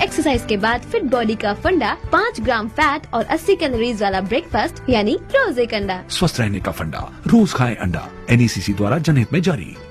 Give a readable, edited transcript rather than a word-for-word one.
Exercise के बाद fit body का फंडा, 5 ग्राम फैट और 80 कैलोरीज वाला ब्रेकफास्ट यानी रोज एक अंडा। स्वस्थ रहने का फंडा, रोज खाएं अंडा। NECC द्वारा जनहित में जारी।